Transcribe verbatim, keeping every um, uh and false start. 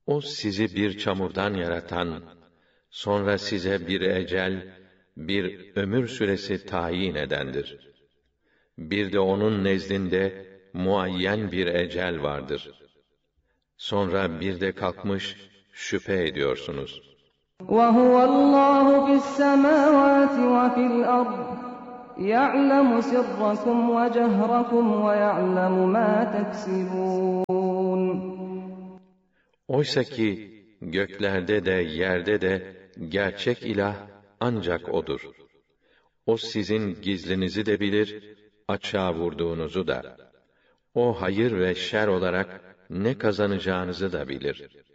O sizi bir çamurdan yaratan, sonra size bir ecel, bir ömür süresi tayin edendir. Bir de onun nezdinde muayyen bir ecel vardır. Sonra bir de kalkmış şüphe ediyorsunuz. وَهُوَ اللّٰهُ فِي السَّمَاوَاتِ وَفِي الْأَرْضِ يَعْلَمُ سِرَّكُمْ وَجَهْرَكُمْ وَيَعْلَمُ مَا تَكْسِبُونَ. Oysa ki göklerde de yerde de gerçek ilah ancak O'dur. O sizin gizlinizi de bilir, açığa vurduğunuzu da. O hayır ve şer olarak ne kazanacağınızı da bilir.